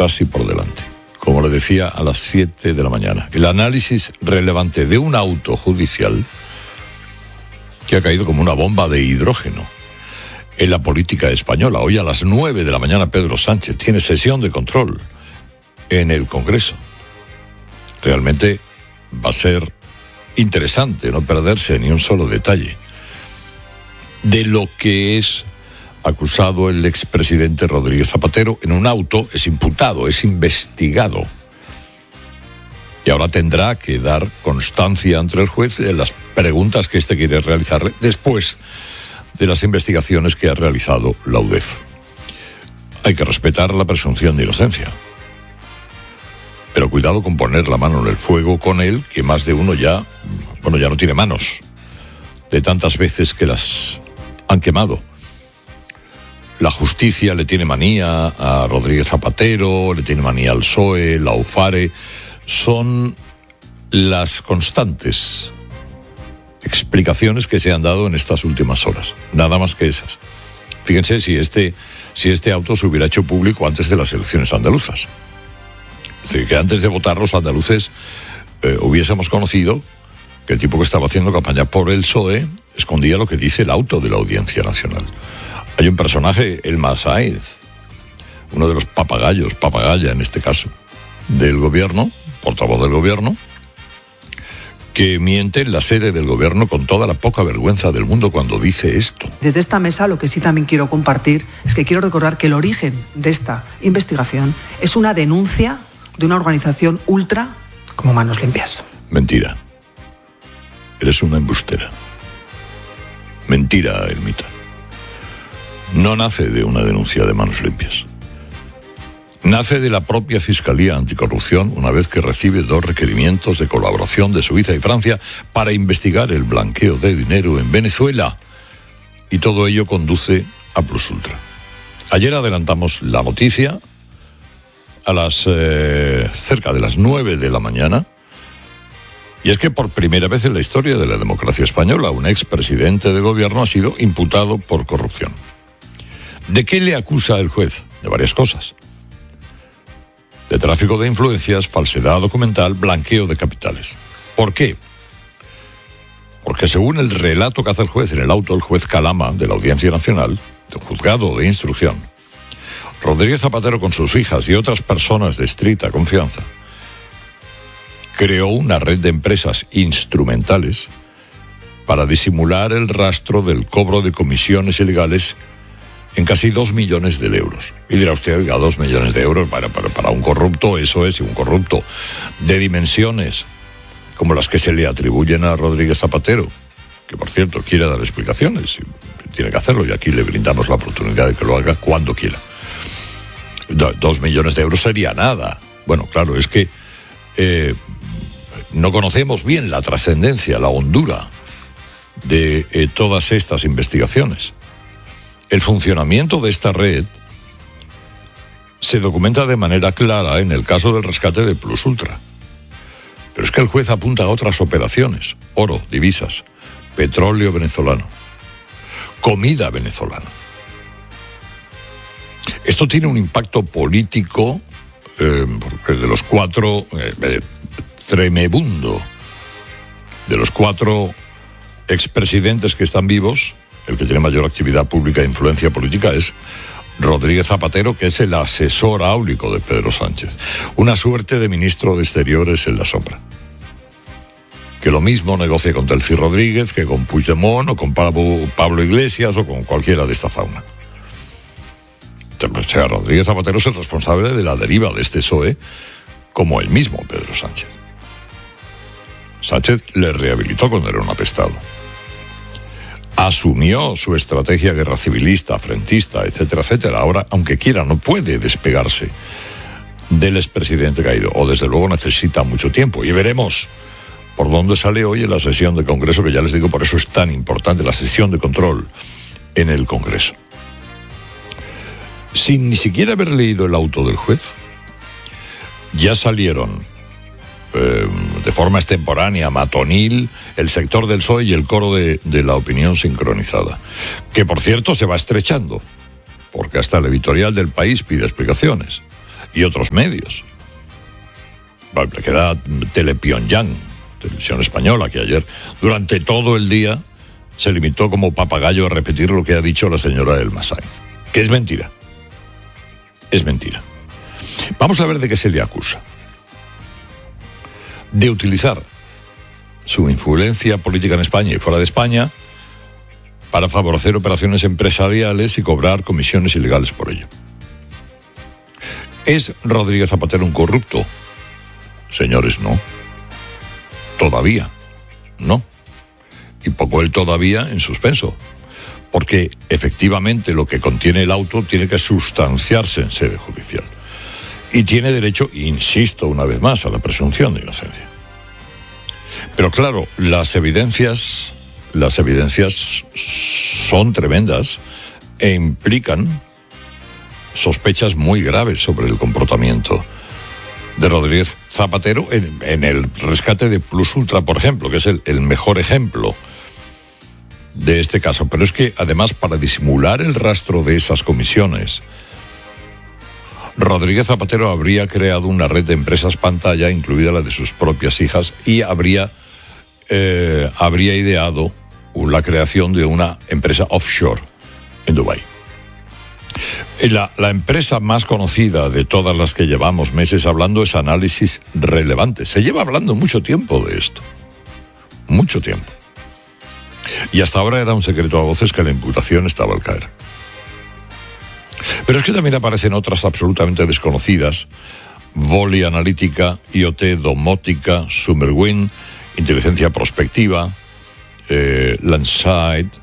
detrás y por delante. Como le decía, a las 7 de la mañana. El análisis relevante de un auto judicial que ha caído como una bomba de hidrógeno en la política española. Hoy a las 9 de la mañana Pedro Sánchez tiene sesión de control en el Congreso. Realmente va a ser interesante no perderse ni un solo detalle de lo que es acusado el expresidente Rodríguez Zapatero en un auto. Es imputado, es investigado. Y ahora tendrá que dar constancia ante el juez de las preguntas que éste quiere realizarle después de las investigaciones que ha realizado la UDEF. Hay que respetar la presunción de inocencia. Pero cuidado con poner la mano en el fuego con él, que más de uno ya no tiene manos, de tantas veces que las han quemado. La justicia le tiene manía a Rodríguez Zapatero, le tiene manía al PSOE, la UFARE. Son las constantes explicaciones que se han dado en estas últimas horas. Nada más que esas. Fíjense si este auto se hubiera hecho público antes de las elecciones andaluzas. Es decir, que antes de votar los andaluces hubiésemos conocido que el tipo que estaba haciendo campaña por el PSOE escondía lo que dice el auto de la Audiencia Nacional. Hay un personaje, Elma Sáez, uno de los papagaya en este caso, del gobierno, portavoz del gobierno, que miente en la sede del gobierno con toda la poca vergüenza del mundo cuando dice esto. Desde esta mesa lo que sí también quiero compartir es que quiero recordar que el origen de esta investigación es una denuncia de una organización ultra como Manos Limpias. Mentira. Eres una embustera. Mentira, Elmita. No nace de una denuncia de Manos Limpias. Nace de la propia Fiscalía Anticorrupción, una vez que recibe 2 requerimientos de colaboración de Suiza y Francia para investigar el blanqueo de dinero en Venezuela. Y todo ello conduce a Plus Ultra. Ayer adelantamos la noticia a las cerca de las 9 de la mañana. Y es que por primera vez en la historia de la democracia española, un expresidente de gobierno ha sido imputado por corrupción. ¿De qué le acusa el juez? De varias cosas. De tráfico de influencias, falsedad documental, blanqueo de capitales. ¿Por qué? Porque según el relato que hace el juez en el auto, el juez Calama, de la Audiencia Nacional, del juzgado de instrucción, Rodríguez Zapatero con sus hijas y otras personas de estricta confianza creó una red de empresas instrumentales para disimular el rastro del cobro de comisiones ilegales en casi 2 millones de euros. Y dirá usted, oiga, 2 millones de euros para un corrupto, eso es, y un corrupto de dimensiones como las que se le atribuyen a Rodríguez Zapatero, que por cierto quiere dar explicaciones, tiene que hacerlo, y aquí le brindamos la oportunidad de que lo haga cuando quiera. 2 millones de euros sería nada. Bueno, claro, es que no conocemos bien la trascendencia, la hondura de todas estas investigaciones. El funcionamiento de esta red se documenta de manera clara en el caso del rescate de Plus Ultra. Pero es que el juez apunta a otras operaciones: oro, divisas, petróleo venezolano, comida venezolana. Esto tiene un impacto político porque de los 4 tremebundo, de los 4 expresidentes que están vivos, el que tiene mayor actividad pública e influencia política es Rodríguez Zapatero, que es el asesor áulico de Pedro Sánchez. Una suerte de ministro de Exteriores en la sombra. Que lo mismo negocia con Delcy Rodríguez que con Puigdemont o con Pablo Iglesias o con cualquiera de esta fauna. O sea, Rodríguez Zapatero es el responsable de la deriva de este PSOE, como el mismo Pedro Sánchez. Sánchez le rehabilitó cuando era un apestado. Asumió su estrategia guerra civilista, frentista, etcétera, etcétera. Ahora, aunque quiera, no puede despegarse del expresidente caído, o desde luego necesita mucho tiempo. Y veremos por dónde sale hoy en la sesión de Congreso, que ya les digo, por eso es tan importante la sesión de control en el Congreso. Sin ni siquiera haber leído el auto del juez, ya salieron de forma extemporánea, matonil, el sector del PSOE y el coro de la opinión sincronizada, que por cierto se va estrechando, porque hasta el editorial del País pide explicaciones. y otros medios. Vale, queda Telepyongyang, Televisión Española, que ayer durante todo el día se limitó como papagayo a repetir lo que ha dicho la señora Elma Sainz, que es mentira. Es mentira. Vamos a ver de qué se le acusa. De utilizar su influencia política en España y fuera de España para favorecer operaciones empresariales y cobrar comisiones ilegales por ello. ¿Es Rodríguez Zapatero un corrupto? Señores, no. Todavía no. Y pongo el todavía en suspenso, porque efectivamente lo que contiene el auto tiene que sustanciarse en sede judicial. Y tiene derecho, insisto una vez más, a la presunción de inocencia. Pero claro, las evidencias son tremendas e implican sospechas muy graves sobre el comportamiento de Rodríguez Zapatero en el rescate de Plus Ultra, por ejemplo, que es el mejor ejemplo de este caso. Pero es que además, para disimular el rastro de esas comisiones, Rodríguez Zapatero habría creado una red de empresas pantalla, incluida la de sus propias hijas, y habría ideado la creación de una empresa offshore en Dubái. La empresa más conocida de todas las que llevamos meses hablando es Análisis Relevante. Se lleva hablando mucho tiempo de esto. Mucho tiempo. Y hasta ahora era un secreto a voces que la imputación estaba al caer. Pero es que también aparecen otras absolutamente desconocidas: Voli Analítica, IoT Domótica, Summerwind, Inteligencia Prospectiva, Landsight.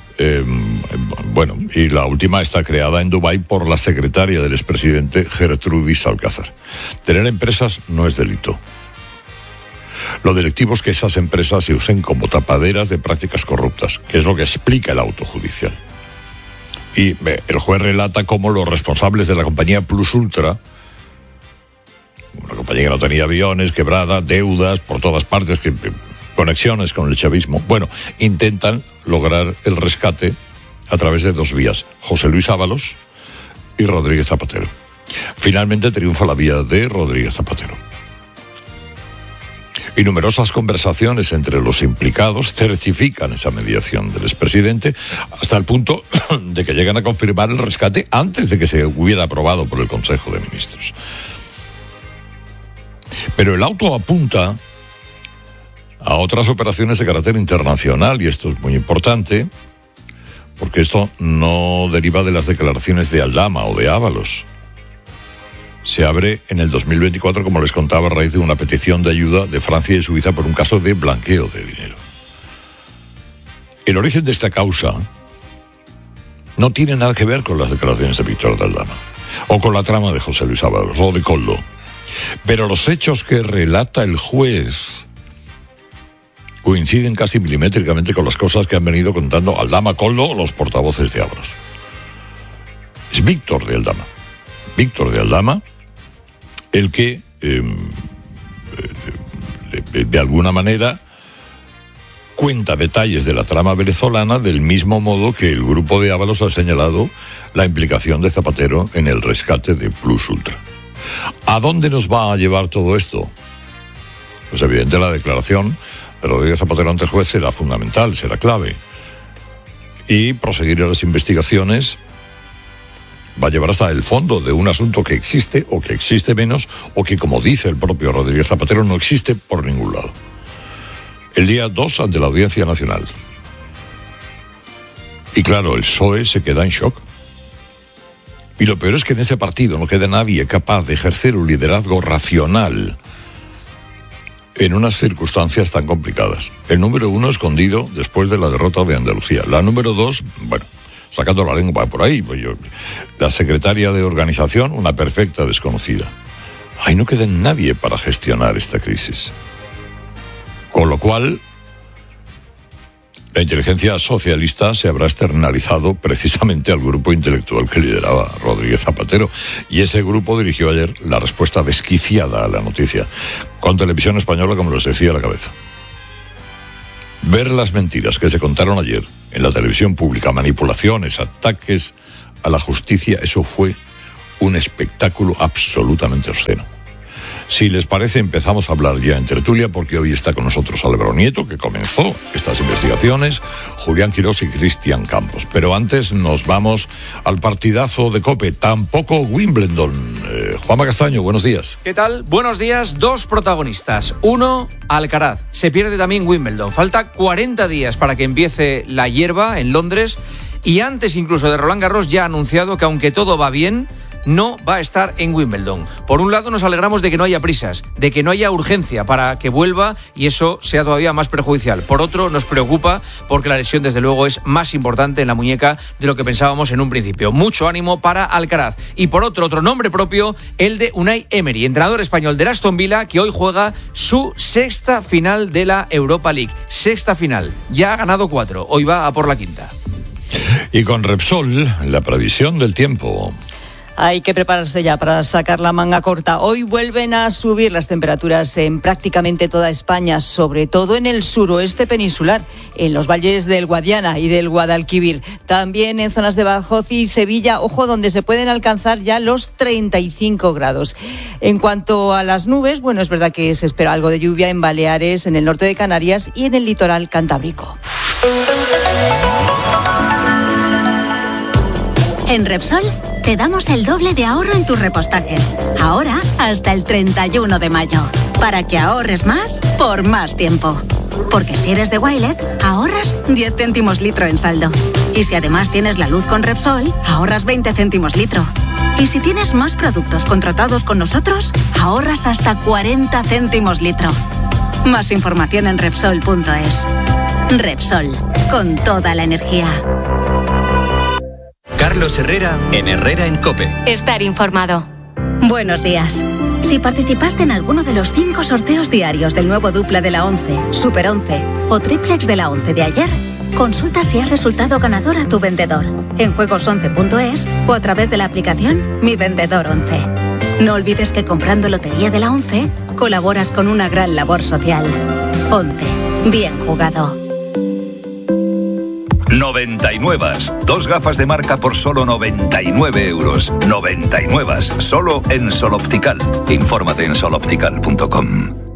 Y la última está creada en Dubái por la secretaria del expresidente Gertrudis Alcázar. Tener empresas no es delito. Lo delictivo es que esas empresas se usen como tapaderas de prácticas corruptas, que es lo que explica el auto judicial. Y el juez relata cómo los responsables de la compañía Plus Ultra, una compañía que no tenía aviones, quebrada, deudas por todas partes, conexiones con el chavismo, intentan lograr el rescate a través de dos vías: José Luis Ábalos y Rodríguez Zapatero. Finalmente triunfa la vía de Rodríguez Zapatero. Y numerosas conversaciones entre los implicados certifican esa mediación del expresidente, hasta el punto de que llegan a confirmar el rescate antes de que se hubiera aprobado por el Consejo de Ministros. Pero el auto apunta a otras operaciones de carácter internacional, y esto es muy importante, porque esto no deriva de las declaraciones de Aldama o de Ábalos. Se abre en el 2024, como les contaba, a raíz de una petición de ayuda de Francia y Suiza por un caso de blanqueo de dinero. El origen de esta causa no tiene nada que ver con las declaraciones de Víctor de Aldama, o con la trama de José Luis Ábalos, o de Koldo. Pero los hechos que relata el juez coinciden casi milimétricamente con las cosas que han venido contando Aldama, Koldo o los portavoces de Ábalos. Es Víctor de Aldama, el que de alguna manera cuenta detalles de la trama venezolana, del mismo modo que el grupo de Ábalos ha señalado la implicación de Zapatero en el rescate de Plus Ultra. ¿A dónde nos va a llevar todo esto? Pues evidente la declaración de Rodríguez Zapatero ante el juez será fundamental, será clave. Y proseguir las investigaciones va a llevar hasta el fondo de un asunto que existe, o que existe menos, o que, como dice el propio Rodríguez Zapatero, no existe por ningún lado. El día 2 ante la Audiencia Nacional. Y claro, el PSOE se queda en shock. Y lo peor es que en ese partido no queda nadie capaz de ejercer un liderazgo racional en unas circunstancias tan complicadas. El número 1 escondido después de la derrota de Andalucía. La número 2, sacando la lengua por ahí. La secretaria de organización, una perfecta desconocida. Ahí no queda nadie para gestionar esta crisis. Con lo cual, la inteligencia socialista se habrá externalizado precisamente al grupo intelectual que lideraba Rodríguez Zapatero. Y ese grupo dirigió ayer la respuesta desquiciada a la noticia, con Televisión Española, como les decía, a la cabeza. Ver las mentiras que se contaron ayer en la televisión pública, manipulaciones, ataques a la justicia, eso fue un espectáculo absolutamente obsceno. Si les parece, empezamos a hablar ya en tertulia, porque hoy está con nosotros Álvaro Nieto, que comenzó estas investigaciones, Julián Quirós y Cristian Campos. Pero antes nos vamos al partidazo de COPE, tampoco Wimbledon. Juanma Castaño, buenos días. ¿Qué tal? Buenos días. Dos protagonistas. Uno, Alcaraz. Se pierde también Wimbledon. Falta 40 días para que empiece la hierba en Londres, y antes incluso de Roland Garros ya ha anunciado que, aunque todo va bien, no va a estar en Wimbledon. Por un lado, nos alegramos de que no haya prisas, de que no haya urgencia para que vuelva y eso sea todavía más perjudicial. Por otro, nos preocupa porque la lesión, desde luego, es más importante en la muñeca de lo que pensábamos en un principio. Mucho ánimo para Alcaraz. Y por otro nombre propio, el de Unai Emery, entrenador español del Aston Villa, que hoy juega su sexta final de la Europa League. Sexta final. Ya ha ganado 4. Hoy va a por la quinta. Y con Repsol, la previsión del tiempo. Hay que prepararse ya para sacar la manga corta. Hoy vuelven a subir las temperaturas en prácticamente toda España, sobre todo en el suroeste peninsular, en los valles del Guadiana y del Guadalquivir. También en zonas de Badajoz y Sevilla, ojo, donde se pueden alcanzar ya los 35 grados. En cuanto a las nubes, bueno, es verdad que se espera algo de lluvia en Baleares, en el norte de Canarias y en el litoral cantábrico. En Repsol te damos el doble de ahorro en tus repostajes. Ahora hasta el 31 de mayo. Para que ahorres más por más tiempo. Porque si eres de Wilet, ahorras 10 céntimos litro en saldo. Y si además tienes la luz con Repsol, ahorras 20 céntimos litro. Y si tienes más productos contratados con nosotros, ahorras hasta 40 céntimos litro. Más información en Repsol.es. Repsol, con toda la energía. Carlos Herrera en Herrera en COPE. Estar informado. Buenos días. Si participaste en alguno de los 5 sorteos diarios del nuevo Dupla de la 11, Super 11 o Triplex de la 11 de ayer, consulta si has resultado ganador a tu vendedor en juegos11.es o a través de la aplicación Mi Vendedor 11. No olvides que comprando Lotería de la 11 colaboras con una gran labor social. 11. Bien jugado. 99. 2 gafas de marca por solo 99 euros. 99. Solo en Sol Optical. Infórmate en soloptical.com.